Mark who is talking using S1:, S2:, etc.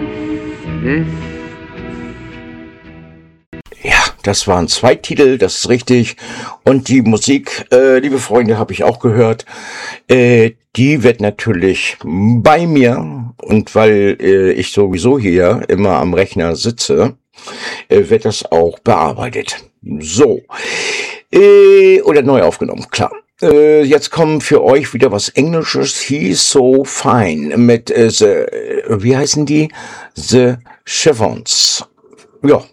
S1: Ja, das waren 2 Titel, das ist richtig. Und die Musik, liebe Freunde, habe ich auch gehört. Die wird natürlich bei mir, und weil ich sowieso hier immer am Rechner sitze, wird das auch bearbeitet. So. Oder neu aufgenommen, klar. Jetzt kommen für euch wieder was Englisches. He's so fine mit wie heißen die? The Chiffons. Ja,